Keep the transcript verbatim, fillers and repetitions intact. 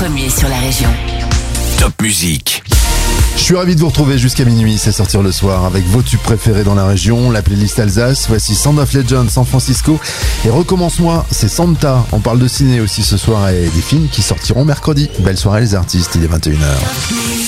premier sur la région. Top Musique. Je suis ravi de vous retrouver jusqu'à minuit, c'est sortir le soir avec vos tubes préférés dans la région, la playlist Alsace. Voici Sound of Legend, San Francisco et Recommence-moi, c'est Santa. On parle de ciné aussi ce soir et des films qui sortiront mercredi. Belle soirée les artistes, il est vingt et une heures.